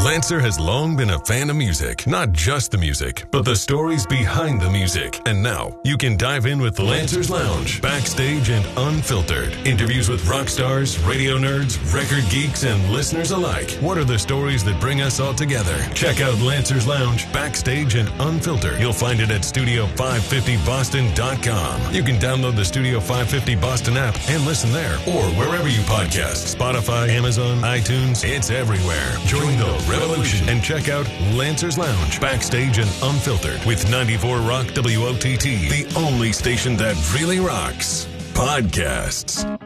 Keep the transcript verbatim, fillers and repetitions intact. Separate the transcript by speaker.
Speaker 1: Lancer has long been a fan of music, not just the music, but the stories behind the music. And now you can dive in with Lancer's Lounge, backstage and unfiltered. Interviews with rock stars, radio nerds, record geeks, and listeners alike. What are the stories that bring us all together? Check out Lancer's Lounge, backstage and unfiltered. You'll find it at studio five fifty boston dot com. You can download the Studio five fifty Boston app and listen there, or wherever you podcast. Spotify, Amazon, iTunes, it's everywhere. Join the revolution and check out Lancer's Lounge, backstage and unfiltered with ninety-four Rock W O T T, the only station that really rocks podcasts.